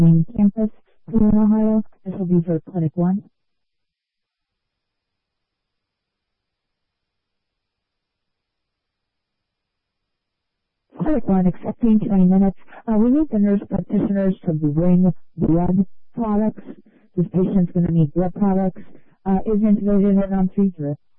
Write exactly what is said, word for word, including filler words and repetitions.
main campus, Cleveland, Ohio. This will be for Clinic one. Clinic one, accepting twenty minutes. Uh, we need the nurse practitioners to bring blood products. This patient's going to need blood products. Uh, is intubated on three drips.